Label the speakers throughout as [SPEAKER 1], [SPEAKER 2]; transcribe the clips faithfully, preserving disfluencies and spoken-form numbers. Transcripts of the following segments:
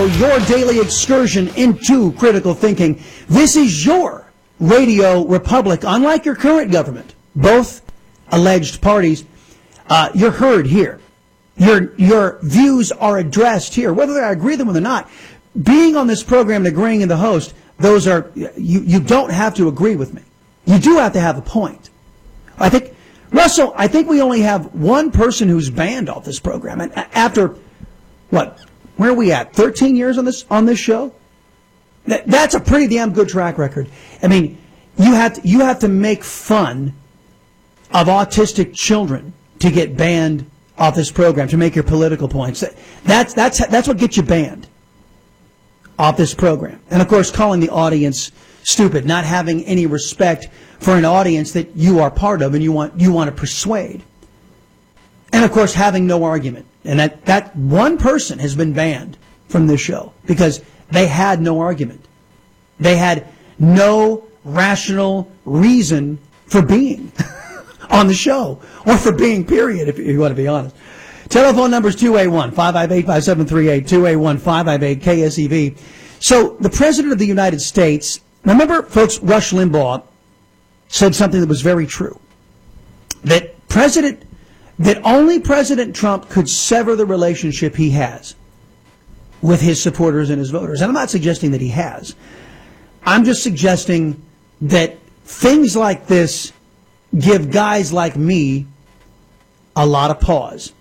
[SPEAKER 1] Your daily excursion into critical thinking. This is your Radio Republic. Unlike your current government, both alleged parties, uh, you're heard here. Your your views are addressed here, whether I agree with them or not. Being on this program and agreeing with the host, those are you. You don't have to agree with me. You do have to have a point. I think, Russell. I think we only have one person who's banned off this program, and after what? Where are we at? thirteen years on this on this show? That, that's a pretty damn good track record. I mean, you have to, you have to make fun of autistic children to get banned off this program, to make your political points. That's that's that's what gets you banned off this program. And of course, calling the audience stupid, not having any respect for an audience that you are part of and you want you want to persuade. And of course, having no argument. And that, that one person has been banned from this show because they had no argument. They had no rational reason for being on the show, or for being, period, if you want to be honest. Telephone number is two eight one, five five eight, five seven three eight, two eight one, five five eight, K S E V. So the President of the United States, remember, folks, Rush Limbaugh said something that was very true. That President... that only President Trump could sever the relationship he has with his supporters and his voters. And I'm not suggesting that he has. I'm just suggesting that things like this give guys like me a lot of pause.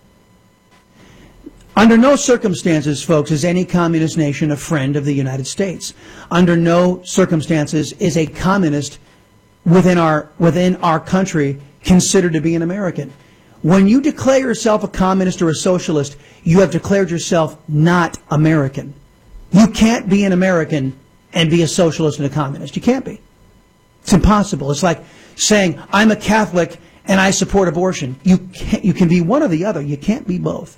[SPEAKER 1] Under no circumstances, folks, is any communist nation a friend of the United States. Under no circumstances is a communist within our, within our country considered to be an American. When you declare yourself a communist or a socialist, you have declared yourself not American. You can't be an American and be a socialist and a communist. You can't be. It's impossible. It's like saying, I'm a Catholic and I support abortion. You can't, you can be one or the other. You can't be both.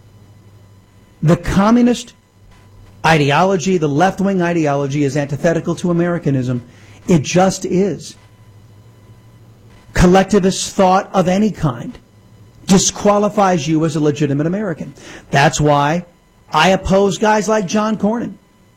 [SPEAKER 1] The communist ideology, the left-wing ideology, is antithetical to Americanism. It just is. Collectivist thought of any kind disqualifies you as a legitimate American. That's why I oppose guys like John Cornyn.